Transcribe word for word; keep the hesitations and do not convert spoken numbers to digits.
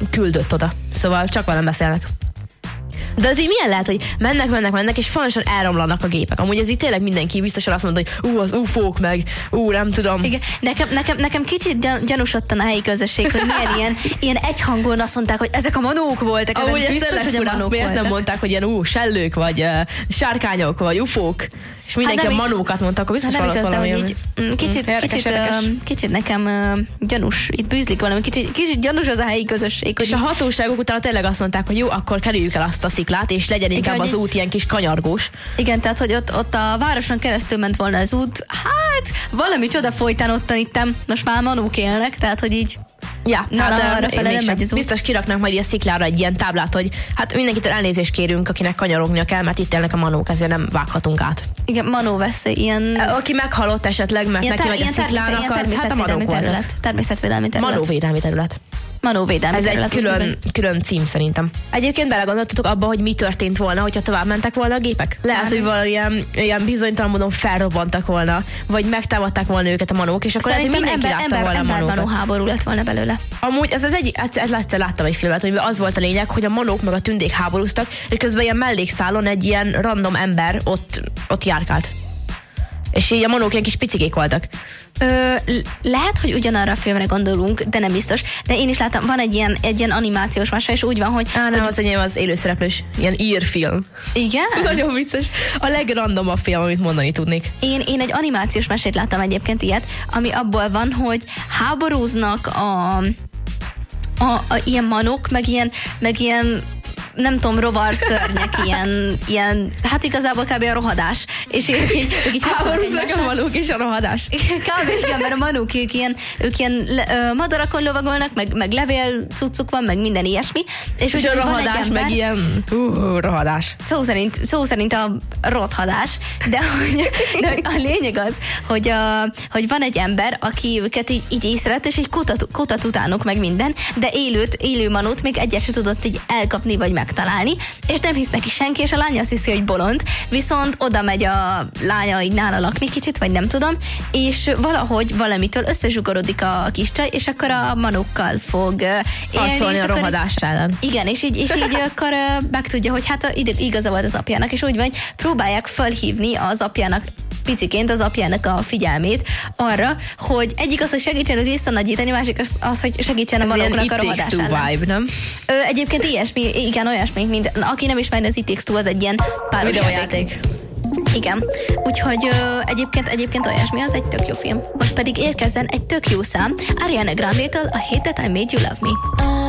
küldött oda. Szóval csak velem beszélnek. De azért milyen lehet, hogy mennek, mennek, mennek, és fontosan elromlanak a gépek. Amúgy ez itt tényleg mindenki biztosan azt mondta, hogy ú, az ufók meg, ú, nem tudom. Igen, nekem, nekem, nekem kicsit gyan, gyanúsodtan a helyi közösség, hogy milyen ilyen, ilyen egyhangon azt mondták, hogy ezek a manók voltak. Amúgy ezek biztos, hogy a manók miért voltak. nem mondták, hogy ilyen ú, sellők, vagy uh, sárkányok, vagy ufók, és mindenki hát a manókat mondta, akkor biztos hát valami. Nem is az, de hogy így kicsit, érdekes, kicsit, érdekes. Uh, kicsit nekem uh, gyanús, itt bűzlik valami, kicsit, kicsit gyanús az a helyi közösség. És a hatóságok utána tényleg azt mondták, hogy jó, akkor kerüljük el azt a sziklát, és legyen inkább igen, az út ilyen kis kanyargós. Igen, tehát, hogy ott, ott a városon keresztül ment volna az út, hát valami csoda folytán ottan ittem, most már manók élnek, tehát, hogy így ja, na, hát, na, arra fele nem megy az út. Biztos kiraknak majd a sziklára egy ilyen táblát, hogy hát mindenkitől elnézést kérünk, akinek kanyarognia kell, mert itt élnek a manók, ezért nem vághatunk át. Igen, manó veszély, ilyen... Aki meghalott esetleg, mert neki megy a sziklának, az hát a manók terület. Természetvédelmi terület. Manóvédelmi terület. Manóvédelmi Ez terület. egy külön, külön cím szerintem. Egyébként belegondoltatok abba, hogy mi történt volna, hogyha tovább mentek volna a gépek? Lehet, hogy valamilyen ilyen bizonytalan módon felrobbantak volna, vagy megtámadták volna őket a manók, és akkor lehet, hogy mindenki ember, látta ember, volna a manókat. Ember háború lett volna belőle. Amúgy ez az egyik, ez egyszer láttam egy filmet, hogy az volt a lényeg, hogy a manók meg a tündék háborúztak, és közben ilyen mellékszálon egy ilyen random ember ott, ott járkált. És így a manók ilyen kis picikék voltak. Ö, lehet, hogy ugyanarra a filmre gondolunk, de nem biztos. De én is láttam, van egy ilyen, egy ilyen animációs mese, és úgy van, hogy... Á, nem, hogy... az enyém az élőszereplős, ilyen írfilm. Igen? Nagyon vicces. A legrandomabb film, amit mondani tudnék. Én, én egy animációs mesét láttam egyébként ilyet, ami abból van, hogy háborúznak a, a, a ilyen manók, meg ilyen, meg ilyen nem tudom, rovar szörnyek, ilyen, ilyen, hát igazából kb. A rohadás. És ők így, ők így háborúznak a manók és a rohadás. Kb. Igen, mert a manók, ők ilyen, ők ilyen le, ö, madarakon lovagolnak, meg, meg levél cuccuk van, meg minden ilyesmi. És, és a rohadás, ember, meg ilyen uh, rohadás. Szó szerint, szó szerint a rothadás, de, hogy, de a lényeg az, hogy, a, hogy van egy ember, aki őket így, így észrevett, és így kutat, kutat utánuk meg minden, de élőt, élő manót még egyet se tudott így elkapni, vagy megtalálni, és nem hisz neki senki, és a lánya azt hiszi, hogy bolond, viszont oda megy a lánya így nála lakni kicsit, vagy nem tudom, és valahogy valamitől összezsugorodik a kis csaj, és akkor a manókkal fog harcolni a rohadás ellen. Igen, és így, és így akkor megtudja, hogy hát igaza volt az apjának, és úgy van, hogy próbálják felhívni az apjának piciként az apjának a figyelmét arra, hogy egyik az, hogy segítsen őt visszanagyítani, másik az, az hogy segítsen a manóknak a rohadás ellen. Vibe, nem? Ö, egyébként ilyesmi, igen, olyasmi, mint aki nem ismeri, az It Takes Two, az egy ilyen páros játék. Igen. Úgyhogy ö, egyébként, egyébként olyasmi, az egy tök jó film. Most pedig érkezzen egy tök jó szám Ariana Grande-től, a Hate That I Made You Love Me.